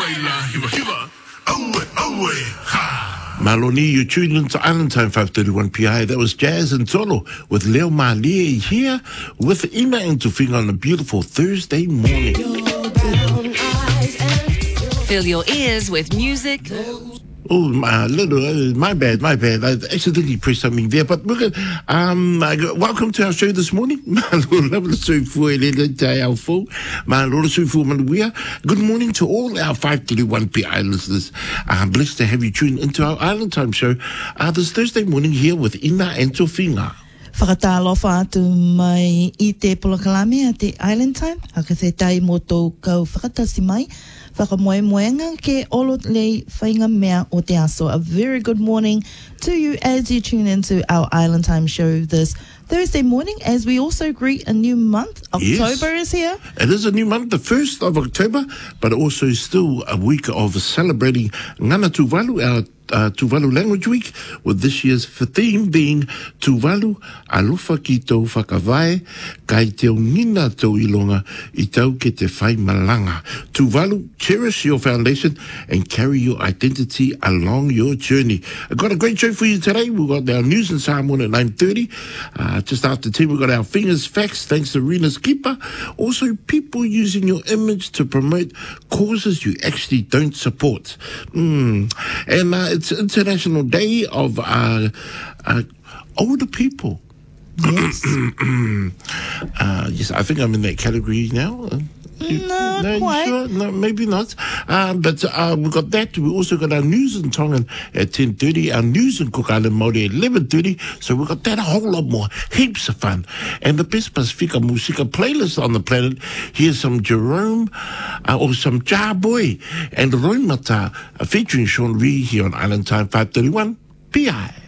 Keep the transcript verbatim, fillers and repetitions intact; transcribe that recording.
Maloni, you tuned into Island Time five thirty-one P I. That was Jazz and Tolo with Leo Malie here with Ina and Tufinga on a beautiful Thursday morning. Fill your ears with music. Oh, my little, uh, my bad, my bad. I accidentally pressed something there. But look, um, I got, welcome to our show this morning. Good morning to all our five thirty-one P I listeners. I'm blessed to have you tune into our Island Time show uh, this Thursday morning here with Ina and Tofinga. Whakatalofa atu mai I te polokalame a te Island Time. Haka te tai mo tō kau whakatasi mai. Whakamoemoenga ke olo lei whainga mea o te aso. A very good morning to you as you tune into our Island Time show this Thursday morning as we also greet a new month. October yes. is here. It is a new month, the first of October, but also still a week of celebrating Ngana Tuvalu, our Uh, Tuvalu Language Week, with this year's theme being Tuvalu Alofa ki tau whakawai, kai te ngina tau ilonga I tau ke te whai malanga. Tuvalu, cherish your foundation and carry your identity along your journey. I've got a great show for you today. We've got our news and Samoan at nine thirty. Uh, just after ten, we've got our Fingers Facts, thanks to Rena's Keeper. Also, people using your image to promote causes you actually don't support. Mm. And uh, it's International Day of uh, uh, Older People. Yes. uh, yes, I think I'm in that category now. Uh, no, no, quite. Sure? No, maybe not. Uh, but uh, we've got that. We also got our news in Tongan at ten thirty, our news in Cook Island Māori at eleven thirty. So we've got that a whole lot more. Heaps of fun. And the best Pacifica Musica playlist on the planet. Here's some Jerome uh, or some Jar Boy and Roy Mata uh, featuring Sean Ree here on Island Time five thirty-one P I.